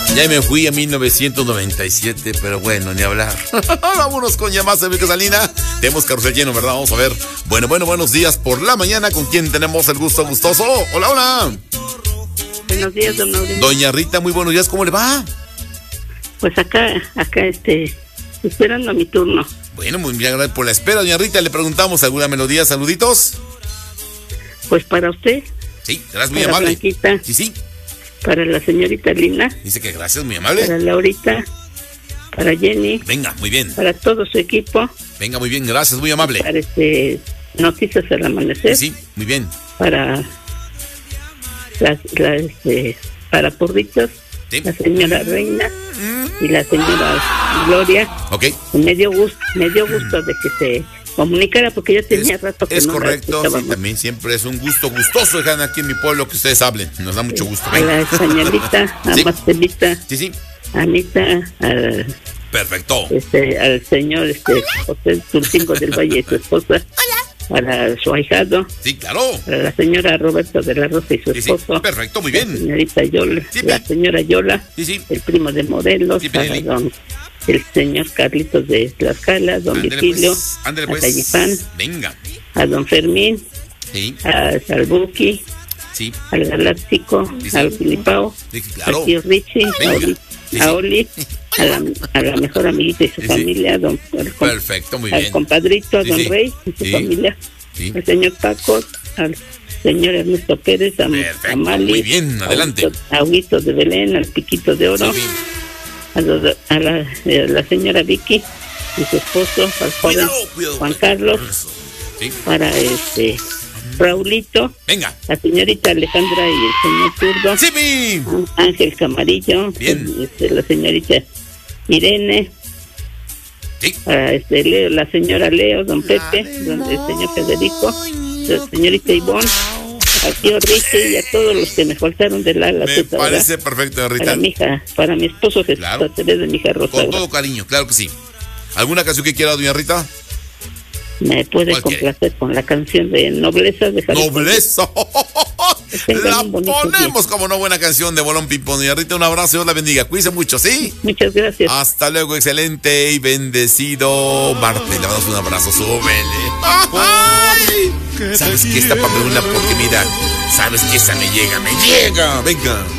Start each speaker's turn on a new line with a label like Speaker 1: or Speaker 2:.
Speaker 1: Ya me fui a 1997, pero bueno, ni hablar. Vámonos con llamadas, Enrique Salina. Tenemos carrusel lleno, ¿verdad? Vamos a ver. Bueno, buenos días por la mañana. ¿Con quién tenemos el gusto gustoso? Hola, hola.
Speaker 2: Buenos días, don Mauricio.
Speaker 1: Doña Rita, muy buenos días. ¿Cómo le va?
Speaker 2: Pues acá, esperando mi turno.
Speaker 1: Bueno, muy bien, gracias por la espera, doña Rita. Le preguntamos alguna melodía, saluditos.
Speaker 2: Pues para usted.
Speaker 1: Sí, gracias, muy
Speaker 2: para
Speaker 1: amable.
Speaker 2: Blanquita,
Speaker 1: Sí.
Speaker 2: para la señorita Lina.
Speaker 1: Dice que gracias, muy amable.
Speaker 2: Para Laurita, para Jenny.
Speaker 1: Venga, muy bien.
Speaker 2: Para todo su equipo.
Speaker 1: Venga, muy bien, gracias, muy amable.
Speaker 2: Para Noticias al Amanecer.
Speaker 1: Sí, muy bien.
Speaker 2: Para para Porritos. Sí. La señora Reina y la señora Gloria.
Speaker 1: Ok.
Speaker 2: Me dio gusto de que se comunicara porque yo tenía rato que
Speaker 1: es
Speaker 2: no
Speaker 1: correcto, sí, también siempre es un gusto gustoso dejar aquí en mi pueblo que ustedes hablen. Nos da mucho gusto.
Speaker 2: A la españolita, a
Speaker 1: sí.
Speaker 2: Marcelita.
Speaker 1: Sí.
Speaker 2: Anita,
Speaker 1: perfecto.
Speaker 2: Al señor José Tulcingo del Valle y su esposa. Hola. Para su ahijado.
Speaker 1: Sí, claro.
Speaker 2: Para la señora Roberto de la Rosa y su esposo.
Speaker 1: Sí, perfecto, muy bien.
Speaker 2: La señorita Yola, la señora Yola, el primo de Morelos, para el señor Carlitos de Tlaxcala, don Virgilio, a Tallipán,
Speaker 1: venga,
Speaker 2: a don Fermín, al Buki, al Galáctico, al Filipao, al tío Richie, a Oli, a la mejor amiguita y su familia,
Speaker 1: perfecto, muy bien.
Speaker 2: Al compadrito, a don Rey y su familia, al señor Paco, al señor Ernesto Pérez, a Mali,
Speaker 1: muy bien, adelante,
Speaker 2: a Huguito de Belén, al Piquito de Oro, a la señora Vicky y su esposo, al joven Juan Carlos, para Raulito,
Speaker 1: venga,
Speaker 2: la señorita Alejandra y el señor Turdo, Ángel Camarillo, la señorita Irene, Leo, la señora Leo, don Pepe, el señor Federico, la señorita Ivonne, al tío Richie y a todos los que me faltaron de la
Speaker 1: me parece perfecto, Rita.
Speaker 2: Para mi hija, para mi esposo Jesús, de mi hija Rosa.
Speaker 1: Con todo cariño, claro que sí. ¿Alguna canción que quiera, doña Rita?
Speaker 2: Me puede complacer con la canción de Nobleza de Jalisco.
Speaker 1: ¡Nobleza! La ponemos como una buena canción de Bolón Pimpón. Doña Rita, un abrazo, Dios la bendiga. Cuídense mucho, ¿sí?
Speaker 2: Muchas gracias.
Speaker 1: Hasta luego, excelente y bendecido martes. Le damos un abrazo, súbele. ¿Sabes qué? Esta para una porque mira, ¿sabes qué? Esa me llega. Venga.